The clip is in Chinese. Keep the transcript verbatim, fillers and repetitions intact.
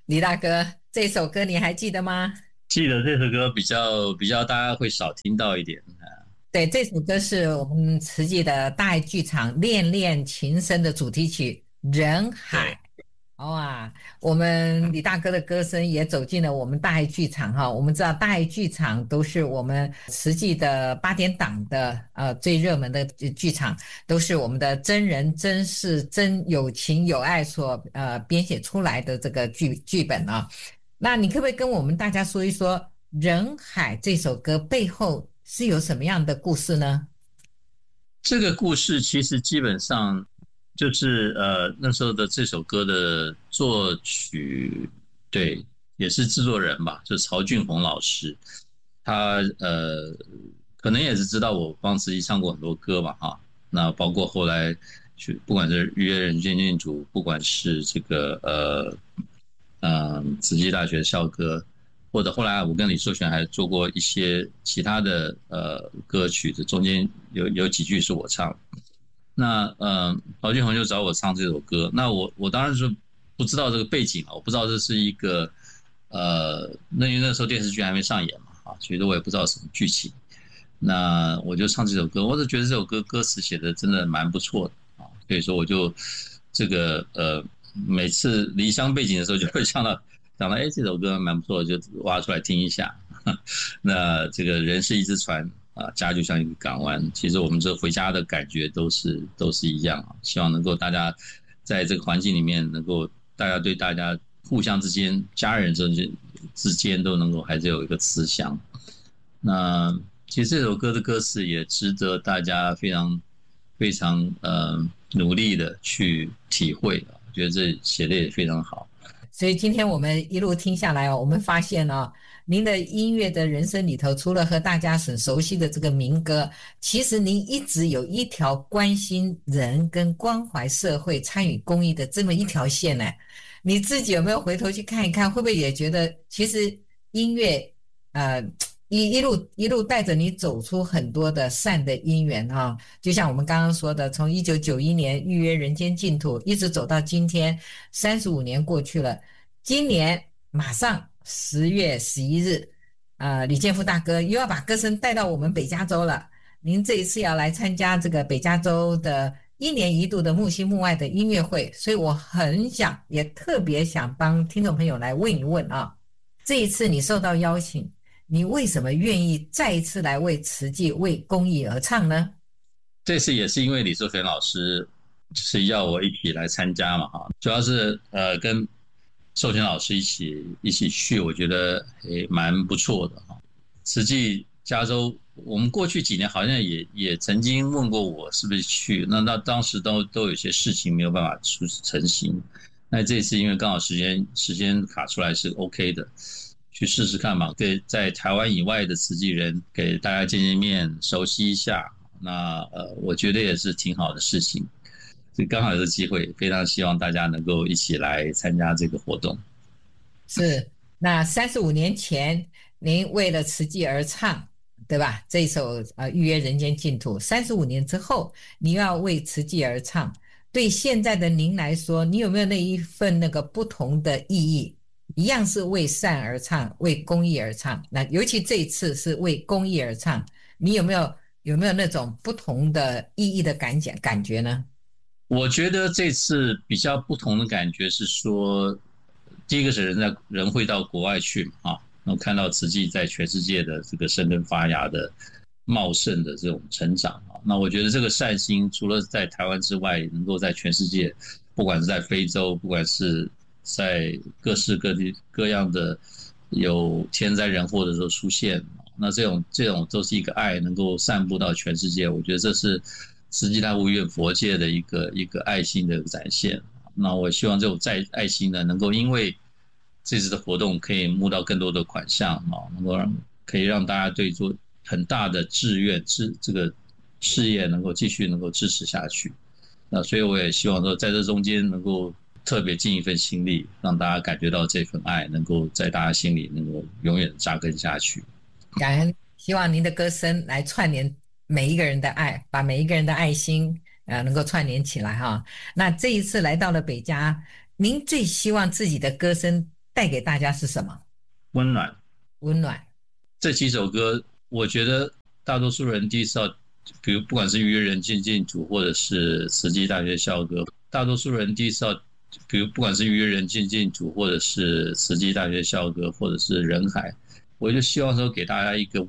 李大哥，这首歌你还记得吗？ 记得这首歌比较比较大家会少听到一点。 对，这首歌是我们慈济的大爱剧场《恋恋情深》的主题曲《人海》。 对哇，我们李大哥的歌声也走进了我们大爱剧场哈。我们知道大爱剧场都是我们慈济的八点档的呃最热门的剧场，都是我们的真人真事真有情有爱所呃编写出来的这个剧剧本啊。那你可不可以跟我们大家说一说《人海》这首歌背后是有什么样的故事呢？ 这个故事其实基本上就是呃那时候的这首歌的作曲，对，也是制作人吧，就是曹俊宏老师。他呃可能也是知道我帮慈禧唱过很多歌嘛哈，那包括后来去不管是预约人间净土，不管是这个呃嗯慈济大学校歌，或者后来我跟李寿全还做过一些其他的呃歌曲，这中间有有几句是我唱。那呃，曹俊宏就找我唱这首歌，那我我当然是不知道这个背景啊，我不知道这是一个呃，那因为那时候电视剧还没上演嘛啊，其实我也不知道什么剧情。那我就唱这首歌，我是觉得这首歌歌词写的真的蛮不错的啊，所以说我就这个呃，每次离乡背景的时候就会唱到想到，哎，这首歌蛮不错的，就挖出来听一下。那这个人是一只船啊，家就像一个港湾。其实我们这回家的感觉都是都是一样啊。希望能够大家在这个环境里面，能够大家对大家互相之间、家人之间之间都能够还是有一个慈祥。那其实这首歌的歌词也值得大家非常非常呃努力的去体会啊。我觉得这写的也非常好。 所以今天我们一路听下来哦，我们发现哦，您的音乐的人生里头，除了和大家很熟悉的这个民歌，其实您一直有一条关心人跟关怀社会、参与公益的这么一条线呢。你自己有没有回头去看一看，会不会也觉得其实音乐呃一一路一路带着你走出很多的善的因缘啊？就像我们刚刚说的，从一九九一年预约人间净土，一直走到今天，三十五年过去了。今年马上十月十一日，呃，李建富大哥又要把歌声带到我们北加州了。您这一次要来参加这个北加州的一年一度的木心木外的音乐会，所以我很想，也特别想帮听众朋友来问一问啊，这一次你受到邀请，你为什么愿意再一次来为慈济、为公益而唱呢？ 这次也是因为李寿全老师就是要我一起来参加嘛哈，主要是呃跟寿全老师一起一起去，我觉得也蛮不错的哈。实际加州，我们过去几年好像也也曾经问过我是不是去，那那当时都都有些事情没有办法出成型。那这次因为刚好时间时间卡出来是 OK 的，去试试看嘛，给在台湾以外的慈济人给大家见见面，熟悉一下。那呃，我觉得也是挺好的事情。所以刚好有个机会，非常希望大家能够一起来参加这个活动。 是，那三十五年前，您为了慈济而唱，对吧？这一首呃预约人间净土，三十五年之后，你又要为慈济而唱，对现在的您来说，你有没有那一份那个不同的意义？一样是为善而唱，为公益而唱。那尤其这一次是为公益而唱，你有没有有没有那种不同的意义的感觉感觉呢？ 我觉得这次比较不同的感觉是说，第一个是人在人会到国外去嘛啊，然后看到慈济在全世界的这个生根发芽的茂盛的这种成长啊，那我觉得这个善心除了在台湾之外，能够在全世界，不管是在非洲，不管是在各式各地各样的有天灾人祸的时候出现，那这种这种都是一个爱能够散布到全世界，我觉得这是慈济大护院佛界的一个一个爱心的展现。那我希望这种在爱心呢，能够因为这次的活动可以募到更多的款项啊，能够让可以让大家对做很大的志愿支这个事业能够继续能够支持下去。那所以我也希望说，在这中间能够特别尽一份心力，让大家感觉到这份爱能够在大家心里能够永远扎根下去。 感恩，希望您的歌声来串联每一个人的爱，把每一个人的爱心呃能够串联起来哈。那这一次来到了北加，您最希望自己的歌声带给大家是什么？ 温暖。 温暖。 这几首歌，我觉得大多数人第一次要，比如不管是愚人进进组，或者是慈济大学校歌，大多数人第一次要，比如不管是愚人进进组，或者是慈济大学校歌，或者是人海，我就希望说给大家一个